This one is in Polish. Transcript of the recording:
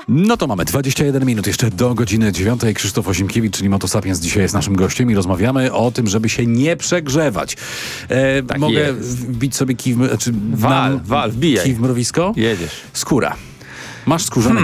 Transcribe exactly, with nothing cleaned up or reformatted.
No to mamy dwadzieścia jeden minut jeszcze do godziny dziewiątej. Krzysztof Osimkiewicz, czyli Motosapiens, dzisiaj jest naszym gościem i rozmawiamy o tym, żeby się nie przegrzewać. E, Tak mogę jest. wbić sobie kij w, m- czy Wal, nam wal, wbijaj. kij w mrowisko? Jedziesz. Skóra. Masz skórzane